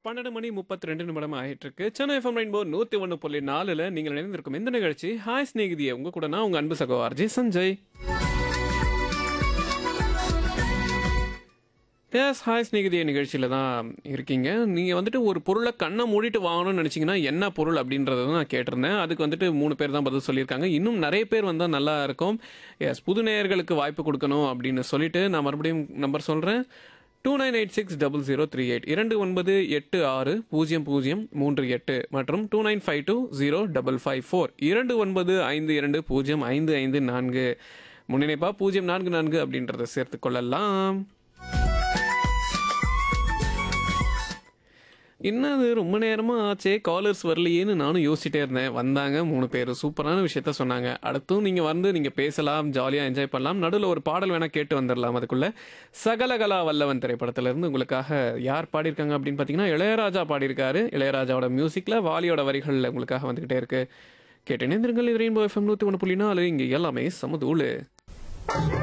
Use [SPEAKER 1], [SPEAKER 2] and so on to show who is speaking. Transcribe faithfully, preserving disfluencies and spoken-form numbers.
[SPEAKER 1] பன்னிரண்டு மணி முப்பத்தி ரெண்டு நிமிடம் ஆயிட்டு இருக்கு. சென்னை எஃப்எம் ரெயின்போ நூத்தி ஒன்று புள்ளி நாலுல நீங்கள் இணைந்திருக்கும் இந்த நிகழ்ச்சி ஹாய் ஸ்நேகிதியே. உங்க கூட நான் உங்க அன்பு சகோ ஆர்ஜே சஞ்சய். எஸ், ஹாய் ஸ்நேகிதியே நிகழ்ச்சியில தான் இருக்கீங்க. நீங்க வந்துட்டு ஒரு பொருளை கண்ணை மூடிட்டு வாங்கணும்னு நினைச்சீங்கன்னா என்ன பொருள் அப்படின்றத நான் கேட்டிருந்தேன். அதுக்கு வந்துட்டு மூணு பேர் தான் பதில் சொல்லியிருக்காங்க. இன்னும் நிறைய பேர் வந்தால் நல்லா இருக்கும். எஸ், புது நேயர்களுக்கு வாய்ப்பு கொடுக்கணும் அப்படின்னு சொல்லிட்டு நான் மறுபடியும் நம்பர் சொல்றேன். Two nine eight six double zero three eight இரண்டு ஒன்பது எட்டு ஆறு பூஜ்ஜியம் பூஜ்ஜியம் மூன்று எட்டு மற்றும் two nine five two zero double five four இரண்டு ஒன்பது ஐந்து இரண்டு பூஜ்ஜியம் ஐந்து ஐந்து நான்கு முன்னிணைப்பா பூஜ்ஜியம் நான்கு நான்கு அப்படின்றத சேர்த்து கொள்ளலாம். என்னது ரொம்ப நேரமாக ஆச்சே காலர்ஸ் வரலையேன்னு நானும் யோசிச்சிட்டே இருந்தேன். வந்தாங்க மூணு பேர், சூப்பரான விஷயத்த சொன்னாங்க. அடுத்தும் நீங்கள் வந்து நீங்கள் பேசலாம், ஜாலியாக என்ஜாய் பண்ணலாம். நடுவில் ஒரு பாடல் வேணால் கேட்டு வந்துடலாம். அதுக்குள்ளே சகலகலா வல்லவன் திரைப்படத்திலேருந்து உங்களுக்காக யார் பாடியிருக்காங்க அப்படின்னு பார்த்தீங்கன்னா இளையராஜா பாடியிருக்காரு. இளையராஜாவோட மியூசிக்கில் வாலியோட வரிகளில் உங்களுக்காக வந்துக்கிட்டே இருக்கு. கேட்டு இணைந்திருங்கள். இது ரெயின்போ எஃப்எம் நூற்றி ஒன்று புள்ளி நாலு. இங்கே எல்லாமே சமதூளு.